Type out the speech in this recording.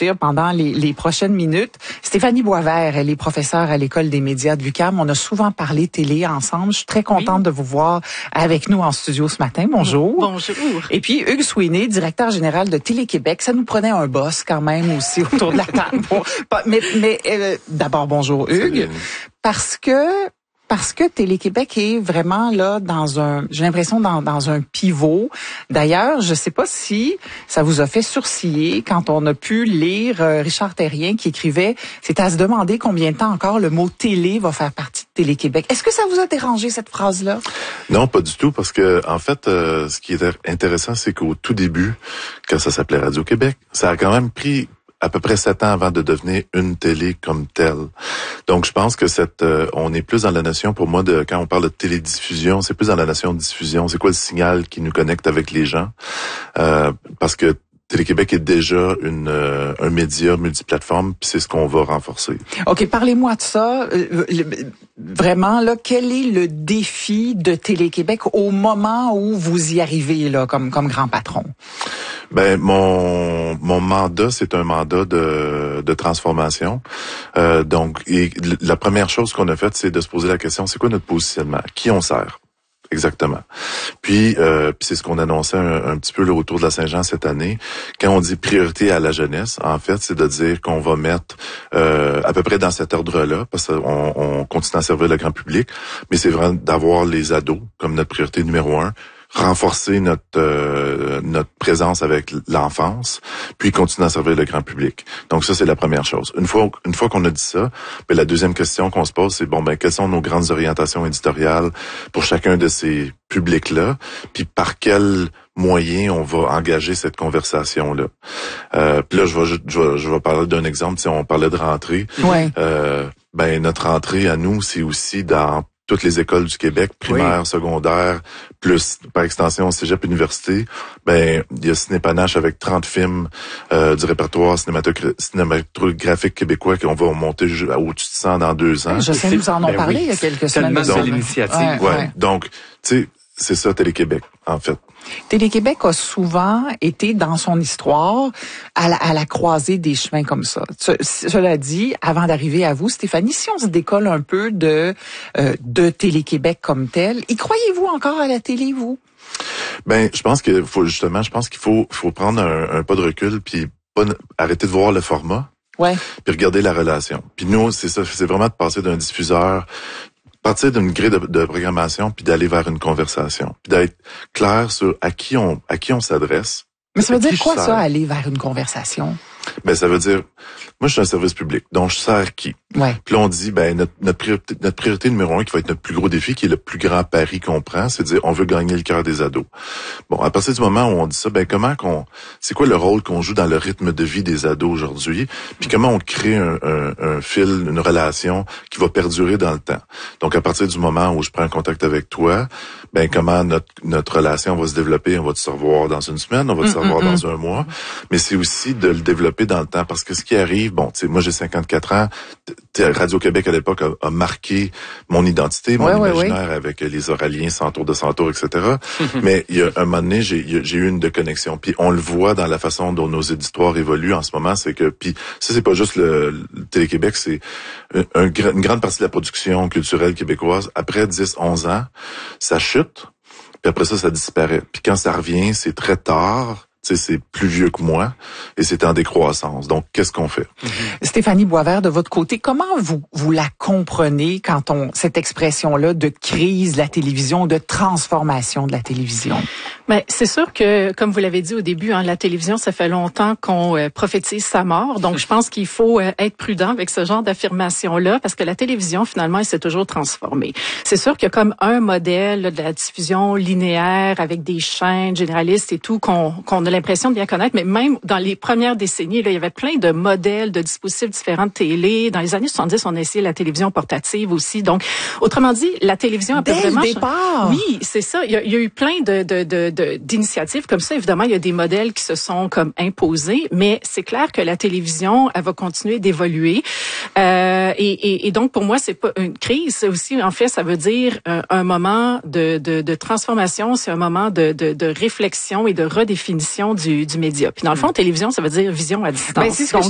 réfléchir pendant les prochaines minutes. Stéphanie Boisvert, elle est professeure à l'École des médias de l'UQAM. On a souvent parlé télé ensemble. Je suis très contente de vous voir avec nous en studio ce matin. Bonjour. Bonjour. Et puis Hugues Sweeney, directeur général de Télé-Québec. Ça nous prenait un boss quand même aussi autour de la table. Mais d'abord, bonjour Hugues. Parce que Télé-Québec est vraiment là j'ai l'impression dans un pivot. D'ailleurs, je sais pas si ça vous a fait sourciller quand on a pu lire Richard Terrien qui écrivait, c'est à se demander combien de temps encore le mot télé va faire partie de Télé-Québec. Est-ce que ça vous a dérangé cette phrase-là? Non, pas du tout, parce que en fait, ce qui est intéressant, c'est qu'au tout début, quand ça s'appelait Radio-Québec, ça a quand même pris à peu près 7 ans avant de devenir une télé comme telle. Donc, je pense que on est plus dans la notion, pour moi, quand on parle de télédiffusion, c'est plus dans la notion de diffusion. C'est quoi le signal qui nous connecte avec les gens? Parce que Télé-Québec est déjà un média multiplateforme, puis c'est ce qu'on va renforcer. OK, parlez-moi de ça. Vraiment, là, quel est le défi de Télé-Québec au moment où vous y arrivez, là, comme grand patron? Ben, mon mandat, c'est un mandat de transformation. Donc, la première chose qu'on a faite, c'est de se poser la question, c'est quoi notre positionnement? Qui on sert? Exactement. Puis c'est ce qu'on annonçait un petit peu là, autour de la Saint-Jean cette année. Quand on dit priorité à la jeunesse, en fait, c'est de dire qu'on va mettre à peu près dans cet ordre-là, parce qu'on continue à servir le grand public, mais c'est vraiment d'avoir les ados comme notre priorité numéro 1. Renforcer notre présence avec l'enfance, puis continuer à servir le grand public. Donc ça, c'est la première chose. Une fois qu'on a dit ça, ben la deuxième question qu'on se pose, c'est quelles sont nos grandes orientations éditoriales pour chacun de ces publics-là, puis par quel moyen on va engager cette conversation-là. Puis là, je vais parler d'un exemple. Si on parlait de rentrée, notre rentrée à nous, c'est aussi dans toutes les écoles du Québec, primaire, secondaire, plus par extension cégep, université, il y a Cinépanache avec 30 films du répertoire cinématographique québécois qu'on va monter au-dessus de 100 dans 2 ans. Je sais, nous en ont parlé il y a quelques semaines. Tellement de l'initiative. Donc, tu sais, c'est ça Télé-Québec, en fait. Télé-Québec a souvent été, dans son histoire, à la croisée des chemins comme ça. Cela dit, avant d'arriver à vous, Stéphanie, si on se décolle un peu de Télé-Québec comme tel, y croyez-vous encore à la télé, vous? Je pense qu'il faut prendre un pas de recul, puis arrêter de voir le format, puis regarder la relation. Puis nous, c'est ça, c'est vraiment de passer d'un diffuseur, partir d'une grille de programmation, puis d'aller vers une conversation, puis d'être clair sur à qui on s'adresse. Mais ça veut dire quoi ça, aller vers une conversation? Ça veut dire, moi je suis un service public, donc je sers qui? Puis là on dit, notre priorité numéro 1, qui va être notre plus gros défi, qui est le plus grand pari qu'on prend, c'est de dire, on veut gagner le cœur des ados. Bon, à partir du moment où on dit ça, c'est quoi le rôle qu'on joue dans le rythme de vie des ados aujourd'hui? Puis comment on crée un fil, une relation qui va perdurer dans le temps? Donc à partir du moment où je prends contact avec toi, comment notre relation va se développer? On va se revoir dans une semaine, on va se revoir dans un mois, mais c'est aussi de le développer dans le temps, parce que ce qui arrive, moi j'ai 54 ans, Radio-Québec à l'époque a marqué mon identité, mon imaginaire avec les Oraliens, Centaures de Centaures, etc. Mais il y a un moment donné, j'ai eu une déconnexion. Puis on le voit dans la façon dont nos éditoires évoluent en ce moment, c'est que, puis ça c'est pas juste le Télé-Québec, c'est une grande partie de la production culturelle québécoise, après 10-11 ans, ça chute, puis après ça disparaît. Puis quand ça revient, c'est très tard. C'est plus vieux que moi et c'est en décroissance. Donc, qu'est-ce qu'on fait? Stéphanie Boisvert, de votre côté, comment vous la comprenez quand cette expression-là de crise de la télévision, de transformation de la télévision? C'est sûr que, comme vous l'avez dit au début, la télévision, ça fait longtemps qu'on prophétise sa mort. Donc, je pense qu'il faut être prudent avec ce genre d'affirmation-là, parce que la télévision, finalement, elle s'est toujours transformée. C'est sûr qu'il y a comme un modèle de la diffusion linéaire avec des chaînes généralistes et tout qu'on a l'impression de bien connaître, mais même dans les premières décennies, là, il y avait plein de modèles, de dispositifs différents de télé. Dans les années 70, on a essayé la télévision portative aussi. Donc, autrement dit, la télévision a vraiment... Dès le départ! Oui, c'est ça. Il y a eu plein d'initiatives comme ça. Évidemment, il y a des modèles qui se sont comme imposés, mais c'est clair que la télévision, elle va continuer d'évoluer. Et donc, pour moi, c'est pas une crise. C'est aussi, en fait, ça veut dire un moment de transformation. C'est un moment de réflexion et de redéfinition du média. Puis dans le fond, télévision, ça veut dire vision à distance. C'est ce que